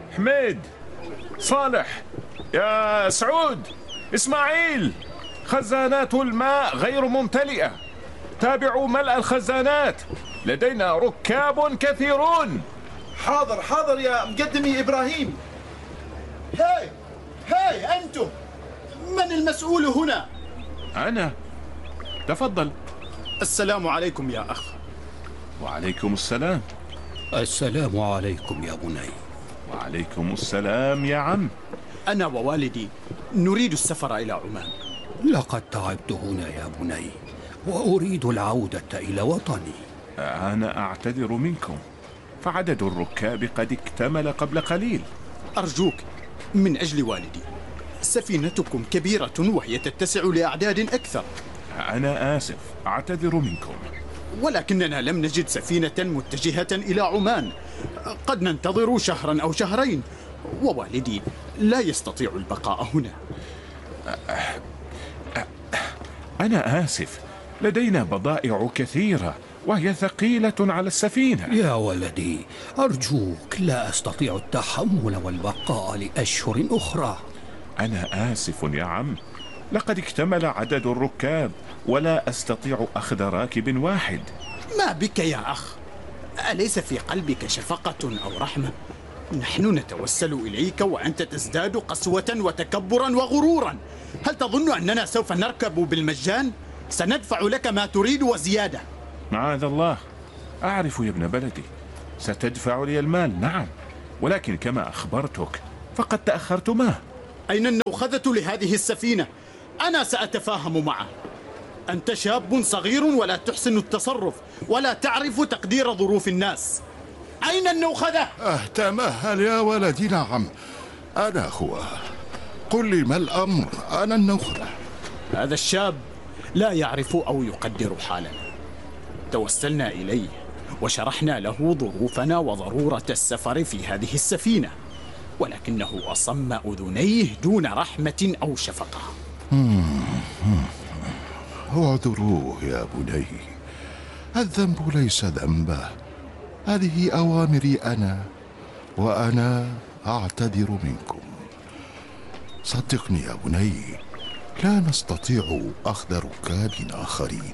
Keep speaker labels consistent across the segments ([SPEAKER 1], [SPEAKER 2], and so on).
[SPEAKER 1] حميد، صالح، يا سعود، إسماعيل، خزانات الماء غير ممتلئة، تابعوا ملء الخزانات، لدينا ركاب كثيرون.
[SPEAKER 2] حاضر حاضر يا مقدمي إبراهيم. هاي أنتم، من المسؤول هنا؟
[SPEAKER 1] أنا. تفضل.
[SPEAKER 2] السلام عليكم يا أخ.
[SPEAKER 1] وعليكم السلام.
[SPEAKER 3] السلام عليكم يا بني.
[SPEAKER 1] وعليكم السلام يا عم.
[SPEAKER 2] أنا ووالدي نريد السفر إلى عمان.
[SPEAKER 3] لقد تعبت هنا يا بني، وأريد العودة إلى وطني.
[SPEAKER 1] أنا أعتذر منكم، فعدد الركاب قد اكتمل قبل قليل.
[SPEAKER 2] أرجوك من أجل والدي، سفينتكم كبيرة وهي تتسع لأعداد أكثر.
[SPEAKER 1] أنا آسف، أعتذر منكم.
[SPEAKER 2] ولكننا لم نجد سفينة متجهة إلى عمان، قد ننتظر شهرا أو شهرين، ووالدي لا يستطيع البقاء هنا.
[SPEAKER 1] أنا آسف، لدينا بضائع كثيرة وهي ثقيلة على السفينة.
[SPEAKER 3] يا ولدي، أرجوك، لا أستطيع التحمل والبقاء لأشهر أخرى.
[SPEAKER 1] أنا آسف يا عم، لقد اكتمل عدد الركاب ولا أستطيع أخذ راكب واحد.
[SPEAKER 2] ما بك يا أخ؟ أليس في قلبك شفقة أو رحمة؟ نحن نتوسل إليك وأنت تزداد قسوة وتكبرا وغرورا. هل تظن أننا سوف نركب بالمجان؟ سندفع لك ما تريد وزيادة.
[SPEAKER 1] معاذ الله، أعرف يا ابن بلدي، ستدفع لي المال نعم، ولكن كما أخبرتك فقد تأخرت معه.
[SPEAKER 2] أين النوخذة لهذه السفينة؟ أنا سأتفاهم معه. أنت شاب صغير ولا تحسن التصرف ولا تعرف تقدير ظروف الناس. أين النوخذة؟
[SPEAKER 4] تمهل يا ولدي. نعم أنا هو. قل لي ما الأمر؟ أنا النوخذة.
[SPEAKER 2] هذا الشاب لا يعرف أو يقدر حالنا. توسلنا إليه وشرحنا له ظروفنا وضرورة السفر في هذه السفينة، ولكنه أصم أذنيه دون رحمة أو شفقة.
[SPEAKER 4] اعذروه يا بني، الذنب ليس ذنبه، هذه أوامري أنا، وأنا أعتذر منكم. صدقني يا بني، لا نستطيع أخذ ركاب آخرين.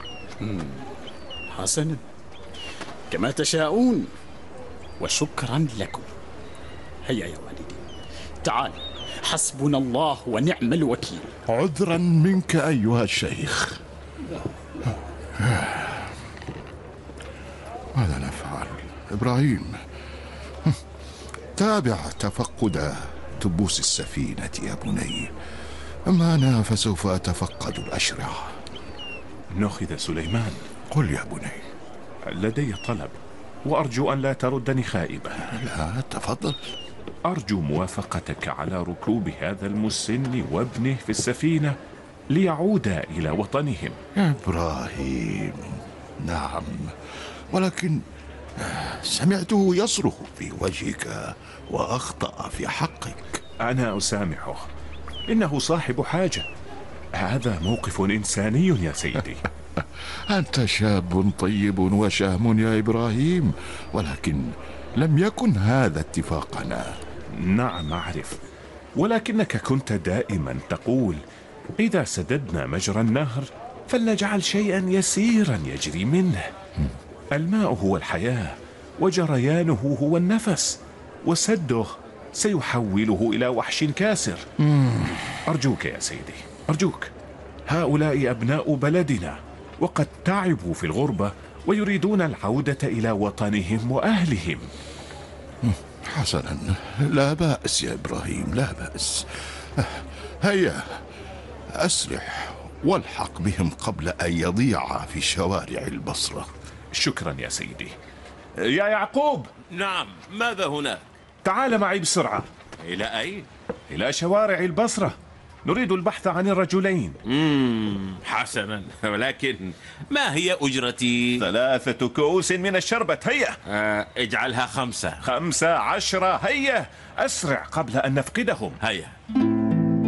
[SPEAKER 2] حسنا، كما تشاءون، وشكرا لكم. هيا يا والدي، تعال، حسبنا الله ونعم الوكيل.
[SPEAKER 4] عذرا منك أيها الشيخ. ماذا نفعل؟ إبراهيم، تابع تفقد تبوس السفينة يا بني، أما أنا فسوف أتفقد الأشرعة.
[SPEAKER 1] نخذ سليمان.
[SPEAKER 4] قل يا بني.
[SPEAKER 1] لدي طلب، وأرجو أن لا تردني خائبا.
[SPEAKER 4] لا، تفضل.
[SPEAKER 1] أرجو موافقتك على ركوب هذا المسن وابنه في السفينة ليعودا إلى وطنهم.
[SPEAKER 4] يا إبراهيم، نعم، ولكن سمعته يصرخ في وجهك وأخطأ في حقك.
[SPEAKER 1] أنا أسامحه، إنه صاحب حاجة. هذا موقف إنساني يا سيدي.
[SPEAKER 4] أنت شاب طيب وشهم يا إبراهيم، ولكن لم يكن هذا اتفاقنا.
[SPEAKER 1] نعم أعرف، ولكنك كنت دائما تقول إذا سددنا مجرى النهر فلنجعل شيئا يسيرا يجري منه. الماء هو الحياة، وجريانه هو النفس، وسده سيحوله إلى وحش كاسر. أرجوك يا سيدي، أرجوك، هؤلاء أبناء بلدنا، وقد تعبوا في الغربة ويريدون العودة إلى وطنهم وأهلهم.
[SPEAKER 4] حسنا، لا بأس يا إبراهيم، لا بأس. هيا أسرح والحق بهم قبل أن يضيعا في شوارع البصرة.
[SPEAKER 1] شكرا يا سيدي. يا يعقوب.
[SPEAKER 5] نعم، ماذا هناك؟
[SPEAKER 1] تعال معي بسرعة.
[SPEAKER 5] إلى أين؟
[SPEAKER 1] إلى شوارع البصرة، نريد البحث عن الرجلين.
[SPEAKER 5] حسنا، ولكن ما هي أجرتي؟
[SPEAKER 1] 3 كؤوس من الشربة. هيا.
[SPEAKER 5] اجعلها 5.
[SPEAKER 1] 15. هيا أسرع قبل أن نفقدهم.
[SPEAKER 5] هيا.